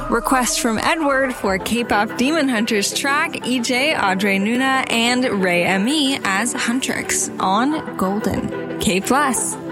Request from Edward for K-pop Demon Hunters track, EJ, Audrey Nuna, and Ray ME as Huntrix on Golden. K+.